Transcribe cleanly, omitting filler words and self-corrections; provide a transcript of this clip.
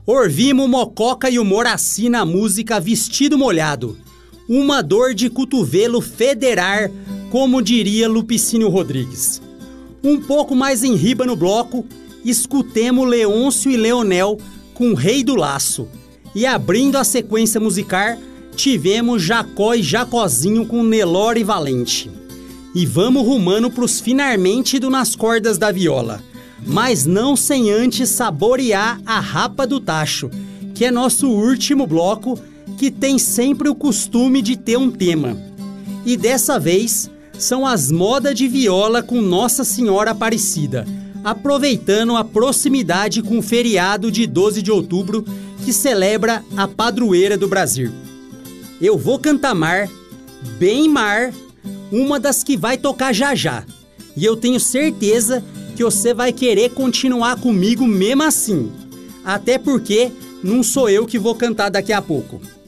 Orvimo Mococa e o Moraci na música Vestido Molhado. Uma dor de cotovelo federar, como diria Lupicínio Rodrigues. Um pouco mais em riba no bloco, escutemos Leôncio e Leonel com Rei do Laço. E abrindo a sequência musical, tivemos Jacó e Jacozinho com Nelore e Valente. E vamos rumando pros finalmente do Nas Cordas da Viola. Mas não sem antes saborear a Rapa do Tacho, que é nosso último bloco, que tem sempre o costume de ter um tema. E dessa vez são as modas de viola com Nossa Senhora Aparecida, aproveitando a proximidade com o feriado de 12 de outubro, que celebra a padroeira do Brasil. Eu vou cantar Mar, bem Mar, uma das que vai tocar já já. E eu tenho certeza que você vai querer continuar comigo mesmo assim. Até porque não sou eu que vou cantar daqui a pouco.